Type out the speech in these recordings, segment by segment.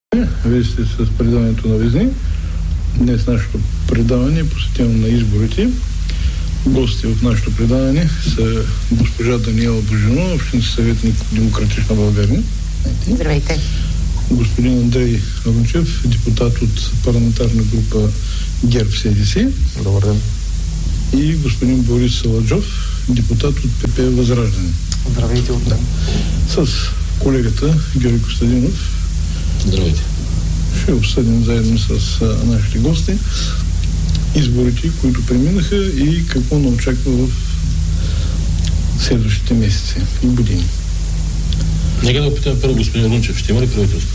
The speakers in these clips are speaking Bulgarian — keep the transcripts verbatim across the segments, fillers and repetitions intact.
Вие сте с предаването на Везни. Днес нашето предаване е посветено на изборите. Гости в нашето предаване са госпожа Даниела Божинова, общински съветник в Демократична България. Здравейте. Господин Андрей Рунчев, депутат от парламентарна група ГЕРБ-СДС. Добър ден. И господин Борис Саладжов, депутат от ПП Възраждане. Здравейте от мен. С колегата Георги Костадинов. Здравейте. Ще обсъдим заедно с а, нашите гости изборите, които преминаха и какво ни очаква в следващите месеци и години. Нека да опитаме първо господин Рунчев. Ще има ли правителство?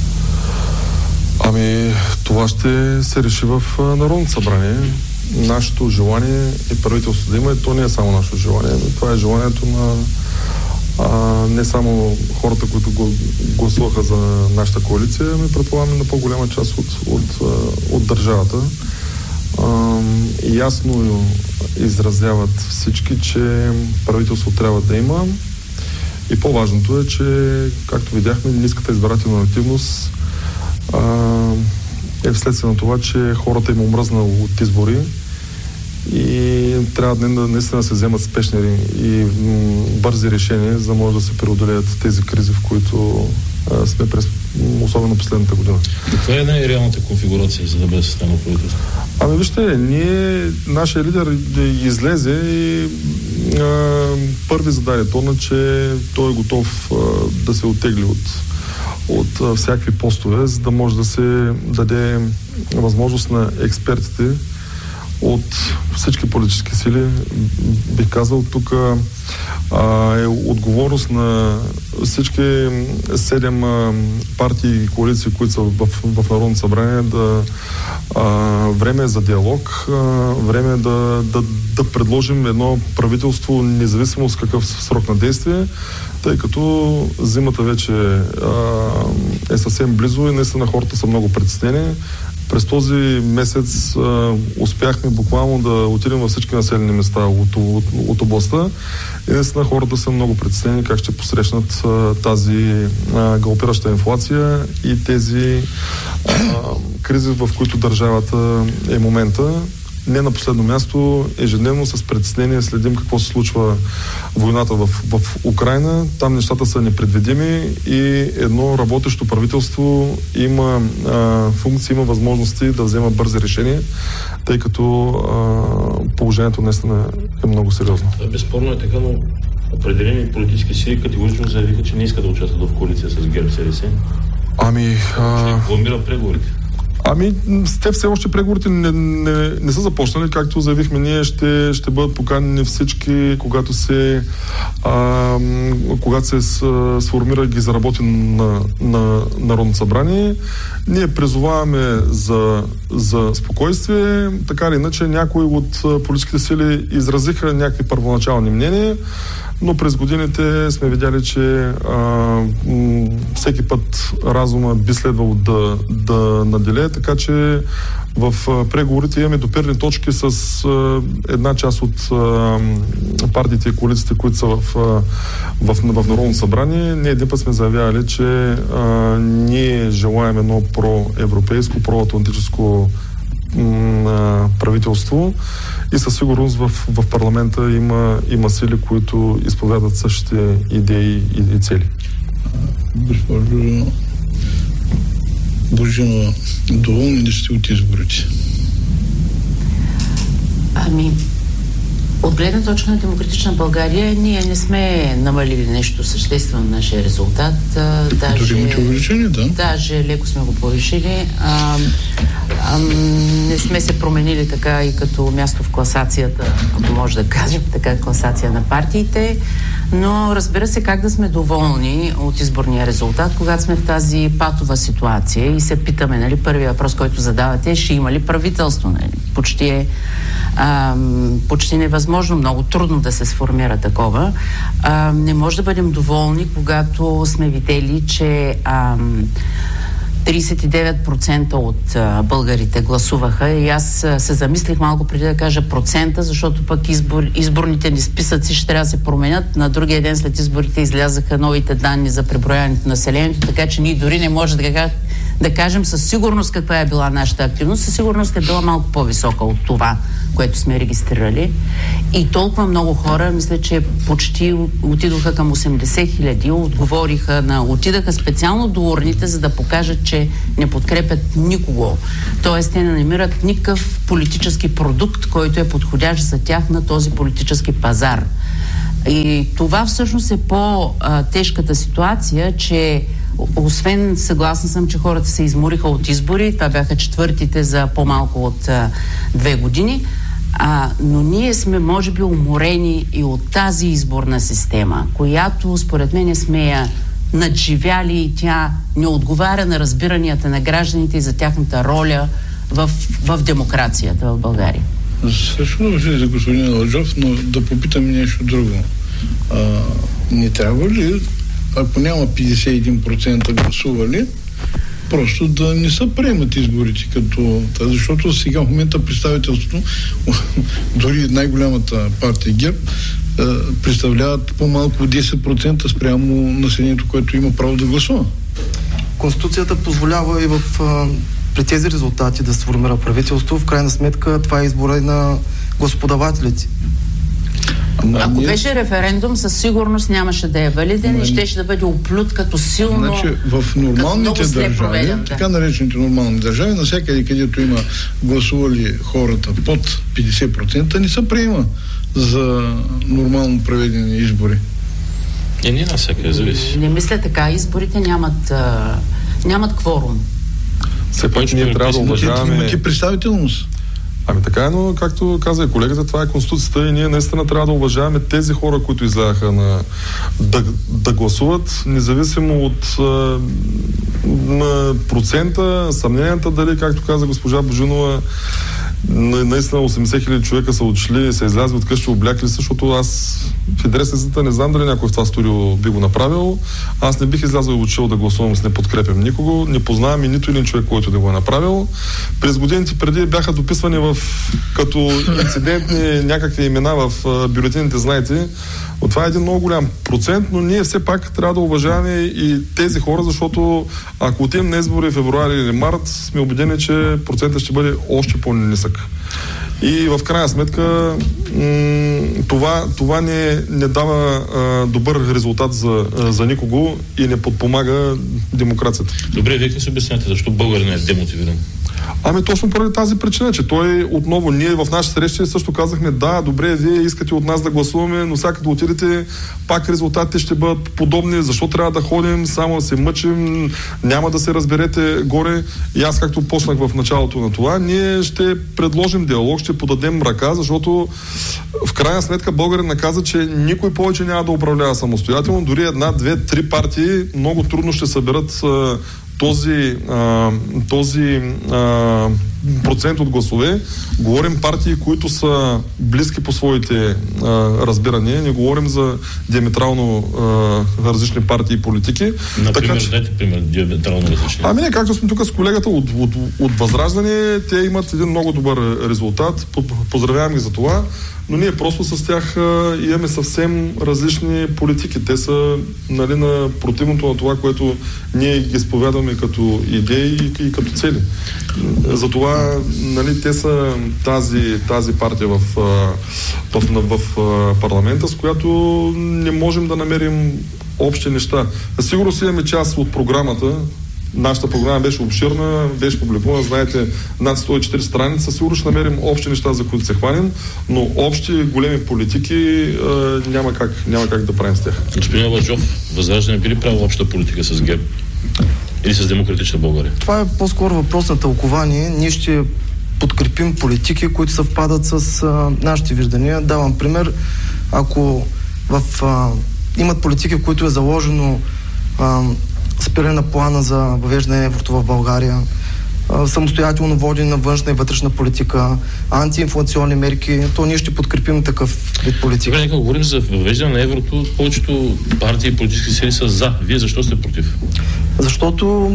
Ами, това ще се реши в Народното събрание. Нашето желание е правителство да има, и то не е само нашето желание, но това е желанието на а, не само хората, които го гласуваха за нашата коалиция, ами предполагаме на по-голяма част от, от, от държавата. А, ясно изразяват всички, че правителство трябва да има. И по-важното е, че, както видяхме, ниската избирателна активност а, е вследствие на това, че хората им омръзна от избори и трябва да наистина се вземат спешни и м, бързи решения, за да може да се преодолеят тези кризи, в които а, сме през, особено последната година. Каква е най-реалната конфигурация, за да бъде съставено правителство? Ами вижте, ние, нашия лидер излезе и а, първи зададе тона, че той е готов а, да се оттегли от, от а, всякакви постове, за да може да се даде възможност на експертите от всички политически сили. Бих казал, тук а, е отговорност на всички седем а, партии и коалиции, които са в, в Народното събрание, да а, време е за диалог, а, време е да, да, да предложим едно правителство, независимо с какъв срок на действие, тъй като зимата вече а, е съвсем близо и наистина хората са много притеснени. През този месец а, успяхме буквално да отидем във всички населени места от, от, от областта и наистина хората са много притеснени как ще посрещнат а, тази а, галопираща инфлация и тези а, кризи, в които държавата е момента. Не на последно място, ежедневно с притеснение следим какво се случва войната в, в Украйна. Там нещата са непредвидими и едно работещо правителство има а, функции, има възможности да взема бързи решения, тъй като а, положението наистина е много сериозно. Безспорно е така, но определени политически сили категорично заявиха, че не искат да участват в коалиция с ГЕРБ-СДС. Ами... А... Ще планира преговорите. Ами, те все още преговорите не, не, не са започнали, както заявихме ние, ще, ще бъдат поканени всички, когато се а, когато се сформира и ги заработи на, на Народно събрание. Ние призоваваме за, за спокойствие, така или иначе някои от политическите сили изразиха някакви първоначални мнения, но през годините сме видяли, че а, м- всеки път разума би следвало да, да наделее, така че в а, преговорите имаме допирни точки с а, една част от а, партиите и коалициите, които са в, а, в, в Народно събрание. Ние един път сме заявявали, че а, ние желаем едно проевропейско, проатлантическо правителство и със сигурност в, в парламента има, има сили, които изповядат същите идеи и, и цели. Госпожо Божинова, доволни ли сте от изборите? Ами, от гледна точка на Демократична България, ние не сме намалили нещо съществено на нашия резултат. Даже, Дори имате увеличение, да? Даже леко сме го повишили. А, а, не сме се променили така и като място в класацията, ако може да кажем, така класация на партиите. Но разбира се, как да сме доволни от изборния резултат, когато сме в тази патова ситуация и се питаме, нали, първият въпрос, който задавате, ще има ли правителство? Нали? Почти е а, почти невъзможно, много трудно да се сформира такова. А, не може да бъдем доволни, когато сме видели, че а, тридесет и девет процента от а, българите гласуваха и аз а, се замислих малко преди да кажа процента, защото пък избор, изборните ни списъци ще трябва да се променят. На другия ден след изборите излязаха новите данни за преброяването на населението, така че ние дори не може да, да кажем със сигурност каква е била нашата активност, със сигурност е била малко по-висока от това, което сме регистрирали. И толкова много хора, мисля, че почти отидоха към осемдесет хиляди, отговориха на, отидаха специално до урните, за да покажат, че не подкрепят никого. Тоест, те не намират никакъв политически продукт, който е подходящ за тях на този политически пазар. И това всъщност е по-тежката ситуация, че освен, съгласна съм, че хората се измориха от избори, това бяха четвъртите за по-малко от а, две години, а, но ние сме, може би, уморени и от тази изборна система, която, според мен, сме я надживяли и тя не отговаря на разбиранията на гражданите и за тяхната роля в, в демокрацията в България. Също въжи за господин Аладжов, но да попитам нещо друго. А, не трябва ли, ако няма петдесет и един процента гласували, просто да не се приемат изборите като това, защото сега в момента представителството, дори най-голямата партия ГЕРБ, представляват по-малко от десет процента спрямо населението, което има право да гласува. Конституцията позволява и в при тези резултати да се формира правителство. В крайна сметка това е избора на гласоподавателите. Ама ако ние... беше референдум, със сигурност нямаше да е валиден Ама... и щеше да бъде оплют като силно... Значи, в нормалните държави, проведен, да. така наречените нормални държави, навсякъде, където има гласували хората под петдесет процента, не се приема за нормално проведени избори. И не навсякъде зависи. Не мисля така. Изборите нямат, а, нямат кворум. Все пак ние трябва да уважаваме... Имате представителност. Ами така е, но както каза и колегата, това е Конституцията и ние наистина трябва да уважаваме тези хора, които изляха на, да, да гласуват, независимо от на процента, съмненията, дали, както каза госпожа Божинова, наистина осемдесет хиляди човека са отшли, са излязли от къщи, облякли, защото аз в адресата не знам дали някой в това студио би го направил. Аз не бих излязъл и учил да гласувам, с не подкрепям никого, не познавам и нито един човек, който да го е направил. През годините преди бяха дописвани в като инцидентни някакви имена в бюлетините, знаете. От това е един много голям процент, но ние все пак трябва да уважаваме и тези хора, защото ако отидем на избори в февруари или март, сме убедени, че процентът ще бъде още по-нисък. И в крайна сметка м- това, това не, не дава а, добър резултат за, а, за никого и не подпомага демокрацията. Добре, вие как се обясняте, защо българин е демотивиран? Ами точно поради тази причина, че той отново, ние в нашите срещи също казахме, да, добре, вие искате от нас да гласуваме, но сега като отидете, пак резултатите ще бъдат подобни, защо трябва да ходим, само да се мъчим, няма да се разберете горе. И аз, както почнах в началото на това, ние ще предложим диалог, ще подадем ръка, защото в крайна сметка българин наказа, че никой повече няма да управлява самостоятелно, дори една, две, три партии много трудно ще съберат този, а, този а, процент от гласове. Говорим партии, които са близки по своите а, разбирания. Не говорим за диаметрално а, различни партии и политики. Например, така, че... дайте пример, диаметрално различни. Ами не, както сме тук с колегата от, от, от Възраждане, те имат един много добър резултат. Поздравявам ги за това. Но ние просто с тях а, имаме съвсем различни политики. Те са, нали, на противното на това, което ние ги изповядваме като идеи и, и като цели. Затова, нали, те са тази, тази партия в, в, в, в парламента, с която не можем да намерим общи неща. Сигурно си имаме част от програмата. Нашата програма беше обширна, беше публикувана, знаете, над сто и четири страница. Сигурно ще намерим общи неща, за които се хванем, но общи големи политики е, няма, как, няма как да правим с тях. Господин Аладжов, Възраждане би ли правил обща политика с ГЕРБ или с Демократична България? Това е по-скоро въпрос на тълкование. Ние ще подкрепим политики, които съвпадат с а, нашите виждания. Давам пример. Ако в, а, имат политики, в които е заложено а, спиране на плана за въвеждане на еврото в България, самостоятелно водене на външна и вътрешна политика, антиинфлационни мерки, то ние ще подкрепим такъв вид политика. Добре, нека говорим за въвеждане на еврото. Повечето партии и политически сили са за. Вие защо сте против? Защото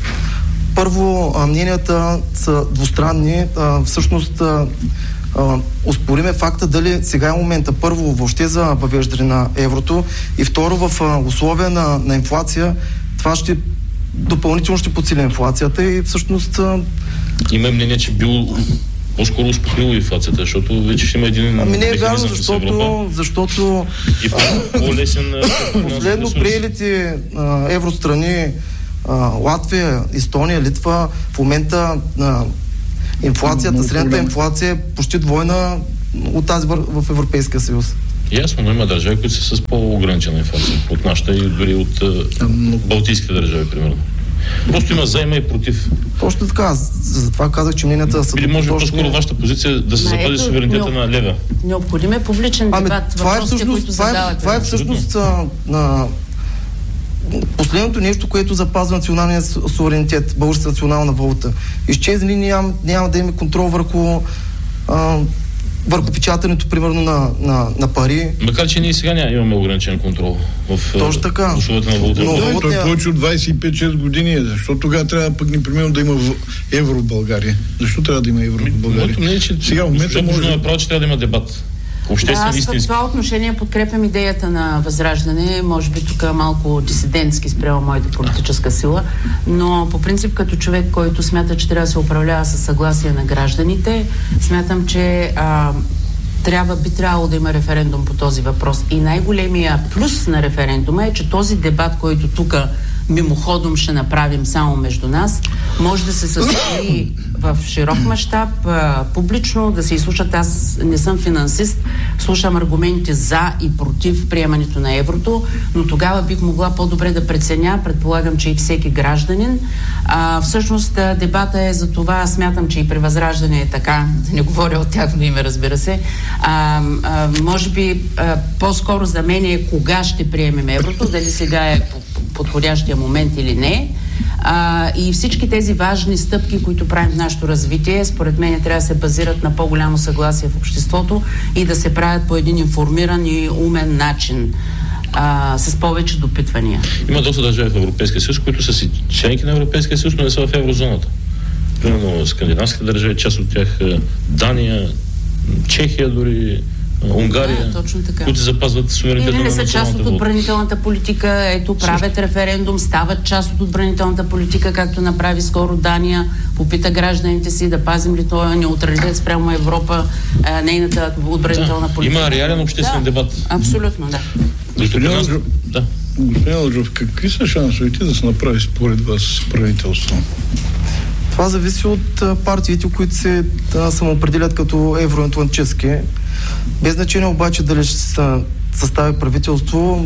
първо мненията са двустранни. Всъщност успориме факта дали сега е момента първо въобще за въвеждане на еврото и второ в условия на, на инфлация това ще допълнително ще подсили инфлацията и всъщност... А... Има мнение, че бил по-скоро успокоило инфлацията, защото вече ще има един ами не е вярно, защото, защото и по-лесен последно приелите а, евространи а, Латвия, Естония, Литва в момента а, инфлацията, средната инфлация е почти двойна от тази в Европейския съюз. Ясно, но има държави, които са с по-ограничена инфлация от нашата и дори от а, балтийските държави, примерно. Просто има заема и против. Точно така. Затова казах, че мненията са... Или може би по-скоро вашата позиция да се запази суверенитета необ... на лева? Необходим е публичен дебат. Ами, това е всъщност, това е, това е всъщност а, на последното нещо, което запазва националния суверенитет, българската национална валута. Изчезне, няма, няма да има контрол върху а, върху печатането, примерно, на, на, на пари. Макар, че ние сега няма, имаме ограничен контрол в условията на валута. Но да, той е повече от двайсет и пет шест години. Защо тогава трябва пък непременно да има евро в България? Защо трябва да има евро в България? Не, че сега в момента може да е право, че трябва да има дебат. Да, аз в това отношение подкрепям идеята на Възраждане, може би тук малко дисидентски спрямо моята политическа сила, но по принцип като човек, който смята, че трябва да се управлява със съгласие на гражданите, смятам, че а, трябва, би трябвало да има референдум по този въпрос. И най-големия плюс на референдума е, че този дебат, който тук мимоходом ще направим само между нас, може да се състои в широк мащаб, публично, да се изслушат. Аз не съм финансист, слушам аргументи за и против приемането на еврото, но тогава бих могла по-добре да преценя, предполагам, че и всеки гражданин. А, всъщност дебата е за това, смятам, че и при Възраждане е така, да не говоря от тяхно име, разбира се. А, а, може би а, по-скоро за мен е кога ще приемем еврото, дали сега е подходящия момент или не. А, и всички тези важни стъпки, които правим в нашето развитие, според мен трябва да се базират на по-голямо съгласие в обществото и да се правят по един информиран и умен начин, а, с повече допитвания. Има доста държави в Европейския съюз, които са си членки на Европейския съюз, но не са в еврозоната. Примерно скандинавските държави, част от тях Дания, Чехия дори, Унгария, да, точно така, които запазват суверенитета на националната валута. Или не са част от отбранителната политика, ето правят референдум, стават част от отбранителната политика, както направи скоро Дания, попита гражданите си да пазим ли този неутралитет спрямо Европа, а, нейната отбранителна да, политика. Има реален обществен да, дебат. Абсолютно, да. Господин Алджов, да. Господин Алджов, какви са шансовете да се направи според вас правителство? Това зависи от партиите, които се да, самоопределят като евроатлантически. Без значение обаче дали ще се състави правителство,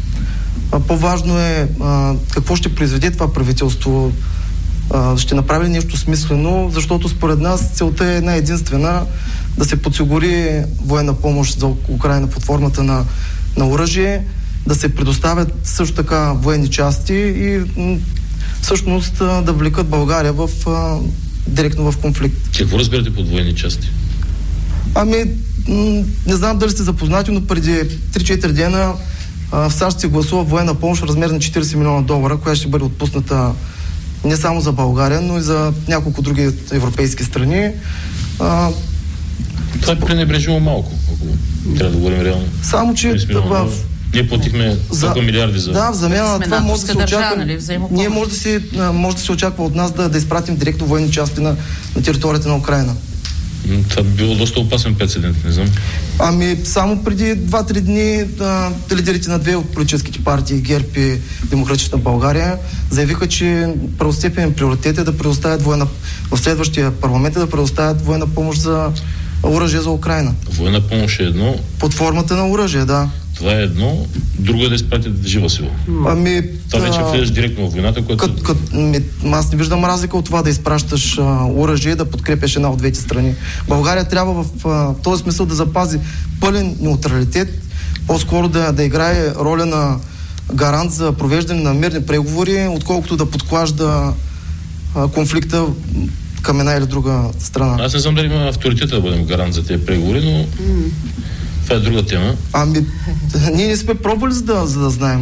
а, по-важно е а, какво ще произведе това правителство. А, ще направи ли нещо смислено, защото според нас целта е една единствена: да се подсигури военна помощ за Украйна под формата на, на оръжие, да се предоставят също така военни части и всъщност да влекат България в, а, директно в конфликт. Какво разбирате под военни части? Ами, м- не знам дали сте запознати, но преди три-четири дена а, в САЩ се гласува военна помощ в размер на четирийсет милиона долара, която ще бъде отпусната не само за България, но и за няколко други европейски страни. А, Това е пренебрежимо малко, ако трябва да говорим реално. Само, че в... Ние платихме толкова милиарди за... Да, в замяна на това може да се очаква... Нали, ние може да, се, може да се очаква от нас да, да изпратим директно военни части на, на територията на Украйна. Това би било доста опасен прецедент, не знам. Ами, само преди два-три дни а, лидерите на две от политическите партии, ГЕРБ и Демократична България, заявиха, че първостепенен приоритет е да предоставят военна... в следващия парламент е да предоставят военна помощ за оръжие за Украйна. Военна помощ е едно... Под формата на оръжие, да. Това е едно, друго е да изпратят жива сила. Ами, това вече влизаш директно в войната, което... Кът, кът, ми, аз не виждам разлика от това да изпращаш а, оръжие, да подкрепяш една от двете страни. България трябва в а, този смисъл да запази пълен неутралитет, по-скоро да, да играе роля на гарант за провеждане на мирни преговори, отколкото да подклажда а, конфликта към една или друга страна. Аз не знам дали има авторитета да бъдем гарант за тези преговори, но mm. това е друга тема. Ами, ние не сме пробвали за да, за да знаем.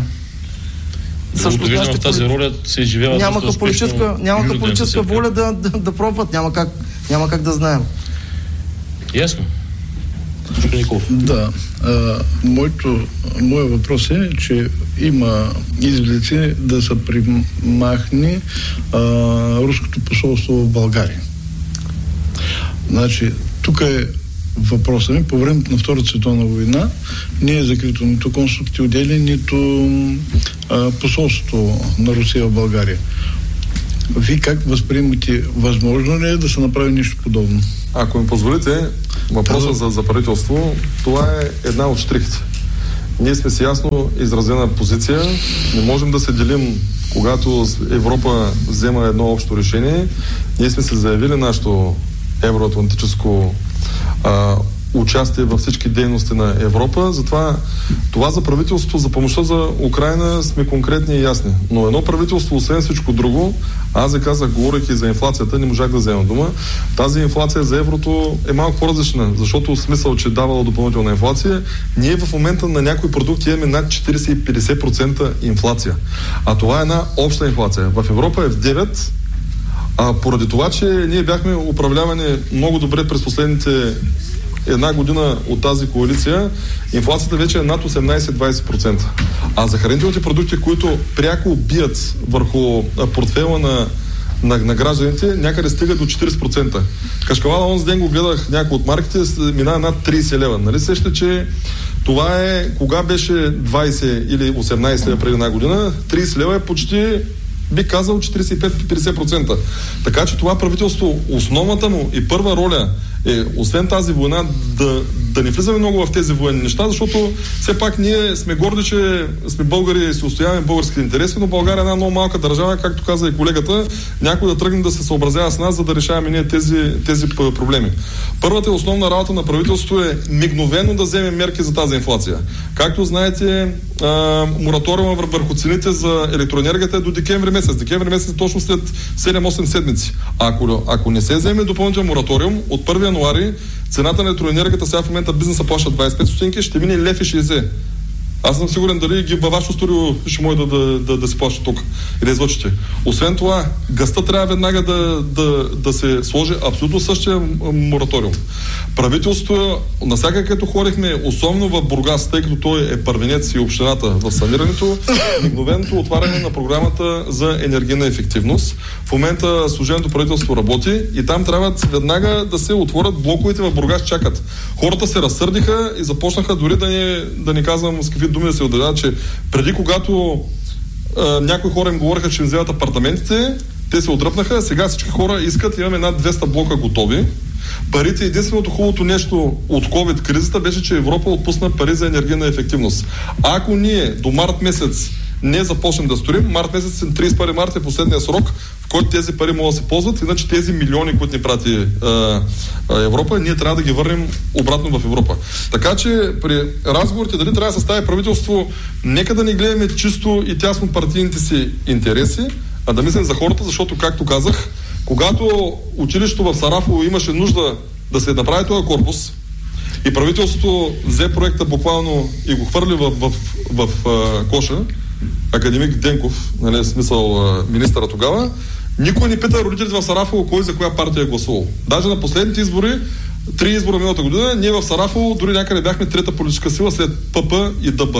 Другото виждам в тази роля се изживява нямаха политическа, нямаха политическа воля да, да, да пробват, няма как, няма как да знаем. Ясно. Да. А, моето, моят въпрос е, че има изблици да се примахне а, руското посолство в България. Значи, тук е въпросът ми. По времето на Втората световна война не е закрито нито консулските отдели, нито а, посолството на Русия в България. Вие как възприемате? Възможно ли е да се направи нещо подобно? Ако ми позволите, въпросът за, за правителство, това е една от штрихите. Ние сме си ясно изразена позиция. Не можем да се делим, когато Европа взема едно общо решение. Ние сме се заявили нашето евроатлантическо а, участие във всички дейности на Европа. Затова това за правителството, за помощта за Украйна сме конкретни и ясни. Но едно правителство, освен всичко друго, аз ви казах, говорейки за инфлацията, не можах да взема дума. Тази инфлация за еврото е малко по-различна, защото смисъл, че давала допълнителна инфлация, ние в момента на някои продукти имаме над четирийсет и петдесет процента инфлация. А това е една обща инфлация. В Европа е в девет, а поради това, че ние бяхме управлявани много добре през последните една година от тази коалиция, инфлацията вече е над осемнайсет-двайсет процента. А за хранителните продукти, които пряко бият върху портфела на, на, на гражданите, някъде стига до четирийсет процента. Кашкавала, онзи ден го гледах някой от марките, минава над трийсет лева. Нали сещате, че това е, кога беше двайсет или осемнайсет лева преди една година, трийсет лева е почти, би казал, четирийсет и пет до петдесет процента. Така че това правителство, основната му и първа роля е, освен тази война, да, да не влизаме много в тези военни неща, защото все пак ние сме горди, че сме българи и се устояваме българските интереси, но България е една много малка държава, както каза и колегата, някой да тръгне да се съобразява с нас, за да решаваме ние тези, тези проблеми. Първата и основна работа на правителството е мигновено да вземе мерки за тази инфлация. Както знаете, мораториума върху цените за електроенергията е до декември месец. Декември месец е точно след седем-осем седмици. Ако, ако не се вземе допълнителен мораториум, от първи януари цената на електроенергията, сега в момента бизнеса плаща двайсет и пет стотинки, ще мине лев и шейсет. Аз съм сигурен дали ги във вашето студио ще може да, да, да, да се плаща тук и да излъчите. Освен това, газта трябва веднага да, да, да се сложи абсолютно същия мораториум. Правителството, насяка като ходихме, особено в Бургас, тъй като той е първенец и общината в санирането, мигновеното отваряне на програмата за енергийна ефективност. В момента служебното правителство работи и там трябва веднага да се отворят блоковете в Бургас, чакат. Хората се разсърдиха и започнаха дори да ни, да ни казвам с какви думи да се отделят, че преди когато а, някои хора им говориха, че им вземат апартаментите, те се отдръпнаха, сега всички хора искат, имаме над двеста блока готови. Парите, единственото хубавото нещо от COVID кризата беше, че Европа отпусна пари за енергийна ефективност. А ако ние до март месец не започнем да строим, март месец, трийсет и първи март е последния срок, в който тези пари могат да се ползват, иначе тези милиони, които ни прати а, а, Европа, ние трябва да ги върнем обратно в Европа. Така че при разговорите дали трябва да състави правителство, нека да не гледаме чисто и тясно партийните си интереси, а да мислим за хората, защото, както казах, когато училището в Сарафово имаше нужда да се направи този корпус и правителството взе проекта буквално и го хвърли в, в, в, в а, коша, академик Денков, нали, смисъл министъра тогава, никой не пита родителите в Сарафово кой за коя партия е гласувал. Даже на последните избори, три избора миналата година, ние в Сарафово дори някъде бяхме трета политическа сила след ПП и ДБ.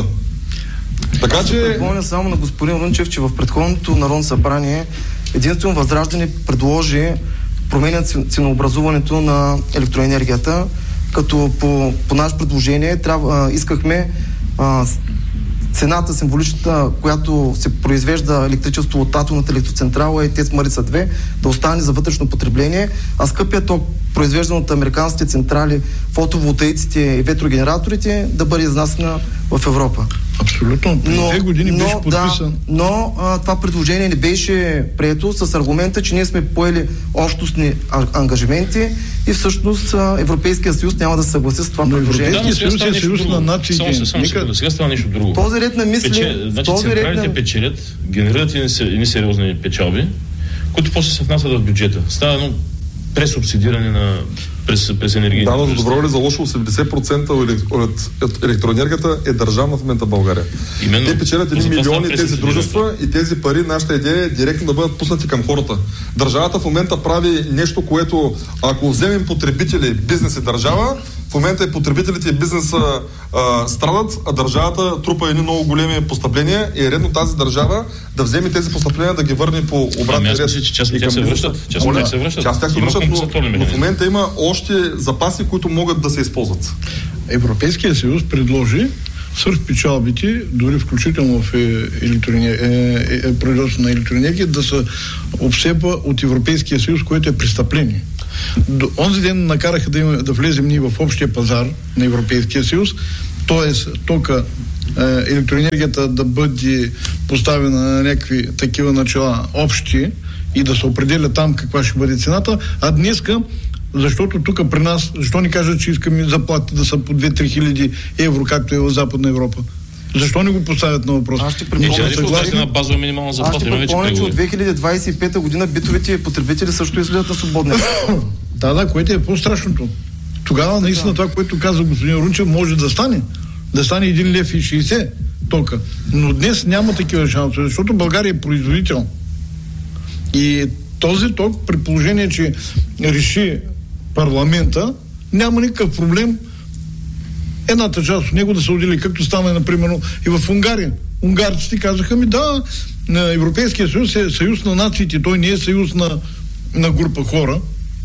Така Аз че... се припомня само на господин Рунчев, че в предходното Народно събрание единствено Възраждане предложи променя ценообразуването на електроенергията, като по, по наше предложение трябва, искахме а, цената символичната, която се произвежда електричество от атомната електроцентрала и ТЕЦ Марица две, да остане за вътрешно потребление, а скъпият ток, произвеждан от американските централи, фотоволтаиците и ветрогенераторите, да бъде изнасена в Европа. Абсолютно. Преди две години но, беше подписан. Да, но а, това предложение не беше прието с аргумента, че ние сме поели общностни а, ангажименти и всъщност а, Европейския съюз няма да се съгласи с това но предложение. Европейския съюз е съюз на нациите. Само, само Нека... сега става нещо друго. Този ред на мисли... Пече... Значи този централите ред на... печелят, генерират едни сериозни печалби, които после се внасят в бюджета. Става едно пресубсидиране на през, през енергийните. Да, но за добро или за лошо осемдесет процента от електроенергията е държавна в момента в България. Именно, те печелят едни милиони тези дружества и тези пари, нашата идея е директно да бъдат пуснати към хората. Държавата в момента прави нещо, което ако вземем потребители, бизнес и държава, в момента и потребителите и бизнеса а, страдат, а държавата трупа едни много големи постъпления и е редно тази държава да вземе тези постъпления да ги върне по обратния ред. Ами аз мисля, че част от тях се връщат. Част от тях се връщат. Част от тях се връщат, но, но в момента има още запаси, които могат да се използват. Европейския съюз предложи свръхпечалбите, дори включително в производство на електроенергия, да се обсепва от Европейския съюз, което е престъпление. До онзи ден накараха да, има, да влезем ние в общия пазар на Европейския съюз, т.е. тока електроенергията да бъде поставена на някакви такива начала общи и да се определя там каква ще бъде цената, а днеска, защото тук при нас, защо ни кажат, че искаме заплати да са по две-три хиляди евро, както е в Западна Европа? Защо не го поставят на въпрос? Аз ще припомня, на базова минимална заплата. Аз ще припомня, че от две хиляди двадесет и пета година битовите потребители също излизат на свободна. Да, да, което е по-страшното. Тогава наистина това, което каза господин Рунчев, може да стане. Да стане един лев и шейсет тока. Но днес няма такива шансове, защото България е производител. И този ток, при положение, че реши парламента, няма никакъв проблем едната част от него да се отдели, както стана, например, и в Унгария. Унгарците казаха ми, да, Европейския съюз е съюз на нациите, той не е съюз на, на група хора.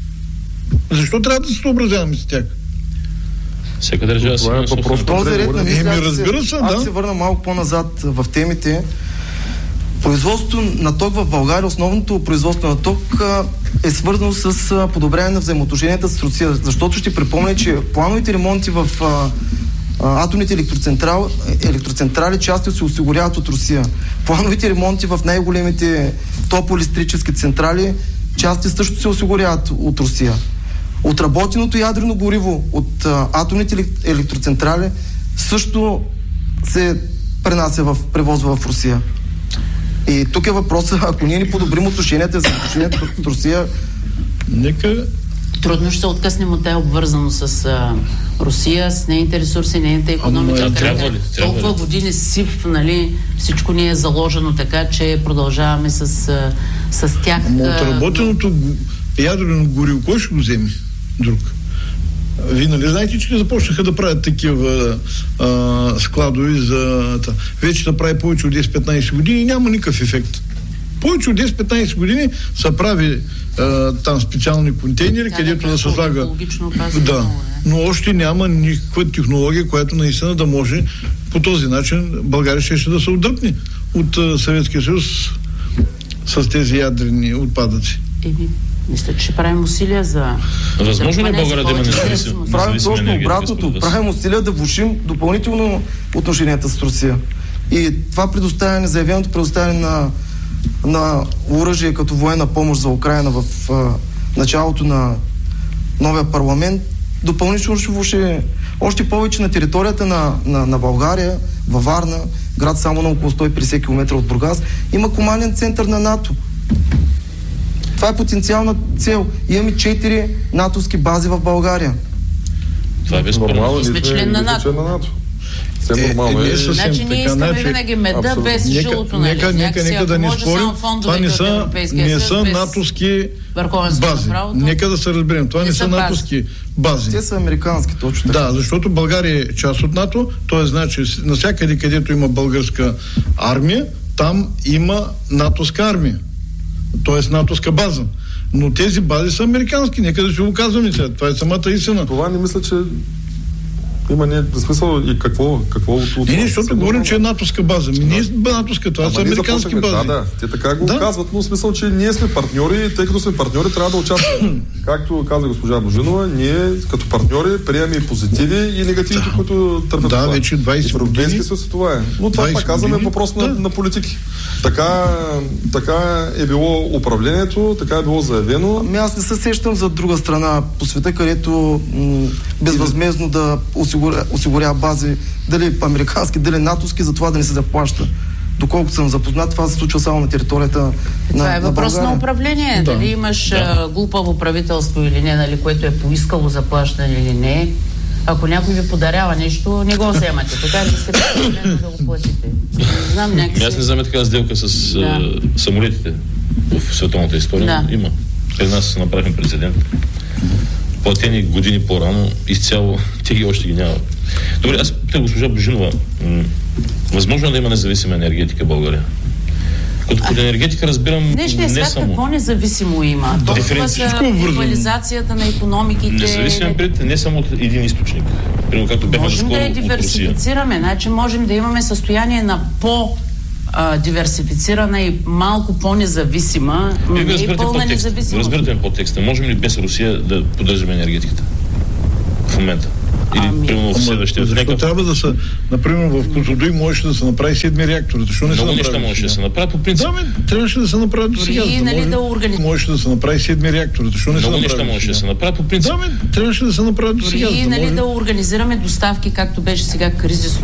Защо трябва да се съобразяваме с тях? Всяка държава си има въпрос. Този ред на мисля, аз, разбира се, аз да. се върна малко по-назад в темите. Производството на ток в България, основното производство на ток е свързано с подобряване на взаимоотношенията с Русия. Защото ще припомня, че плановите ремонти в а, а, атомните електроцентрали, електроцентрали части се осигуряват от Русия. Плановите ремонти в най-големите топлоелектрически централи части също се осигуряват от Русия. Отработеното ядрено гориво от а, атомните електроцентрали също се пренася в превозва в Русия. И тук е въпросът, ако ние не подобрим отношенията за отношенията с Русия, нека... Трудно ще се откъснем от тая обвързано с а, Русия, с нейните ресурси, нейната икономика. Да, трябва ли? Трябва Толкова ли? години сив, нали, всичко ни е заложено така, че продължаваме с, а, с тях. Но отработеното ядрено гориво, кой ще го вземе? Друг. Вие нали знаете, че започнаха да правят такива а, складови за... Та. Вече да прави повече от десет-петнайсет години и няма никакъв ефект. Повече от десет-петнайсет години са прави а, там специални контейнери, да, където да, да се слага... Да, но още няма никаква технология, която наистина да може по този начин България ще, ще да се отдръпне от а, Съветския съюз с тези ядрени отпадъци. Еми, мисля, че ще правим усилия за... Възможно ли България да има независимо? Правим точно обратното. Правим усилия да влошим допълнително отношенията с Русия. И това предоставяне, заявеното предоставяне на, на оръжие като военна помощ за Украина в а, началото на новия парламент, допълнително ще влоши още повече на територията на, на, на България, във Варна, град само на около сто и петдесет километра от Бургас, има команден център на НАТО. Това е потенциална цел. Имаме четири натовски бази в България. Това е безспорно. И сме член на НАТО. Все нормално е. Значи ние искаме винаги меда без жилото, нали? Нека, нека, нека да не спорим. Това не са, не са натовски бази. Нека да се разберем. Това не, не са натовски бази. Те са американски, точно така. Да, защото България е част от НАТО. Т.е. значи навсякъде, където има българска армия, там има натовска армия. Т.е. натовска база. Но тези бази са американски. Нека да си го казваме сега. Това е самата истина. Това не мисля, че има не смисъл и какво, какво от това. Не, не, защото говорим, че е натовска база. Ми не е натовска, това са американски бази. Да, да, те така го да. казват, но в смисъл, че ние сме партньори и тъй като сме партньори, трябва да участваме. Както каза госпожа Божинова, ние като партньори приемаме и позитиви и негативите, да. които търпят да, това. вече двайсет години. Съюз това е. Но това пак казваме въпрос на, да. на политики. Така, така е било управлението, така е било заявено. Ами аз не се сещам за друга страна по света, където м- безвъзмездно да осигуря, осигурява бази, дали американски, дали натовски, за това да не се заплаща. Доколкото съм запознат, това се случва само на територията на Това е въпрос на, на управление. Да. Дали имаш да. глупаво правителство или не, нали, което е поискало заплащане или не. Ако някой ви подарява нещо, не го вземате. Така ли искате да го платите? Не знам, някакси... Аз не знам така сделка с да. а, самолетите в световната история. Да. Има. При нас направихме прецедент. платени години по-рано, изцяло те ги още ги няма. Добре, аз питам госпожа Божинова, м- възможно е да има независима енергетика в България? Като под енергетика разбирам Днешния не свят само... какво независимо има? Толкова са глобализацията на икономиките. Независим пред не само от един източник. Примерно както бяхме Можем скоро да я от Русия. диверсифицираме, значи можем да имаме състояние на по а, диверсифицирана и малко по-независима, но Вие не и разбирате пълна подтекста. независимост. Разбирате подтекста. Можем ли без Русия да поддържаме енергетиката? В момента. Или Ами, примерно в следващия Защо някакъв... трябва да са, например, в Козлодуй можеше да се направи седми реактор. Защо не се Много направи? неща можеше да се направят по принцип. Да, бе, трябваше да се направят до Дори, сега. за да нали, може- да органи- Можеше да се направи седми реактор. Защо не се Много направи? неща можеше да се направят по принцип. Да, бе, трябваше да се направят до сега. Дори за да нали, може- да организираме доставки, както беше сега кризисно.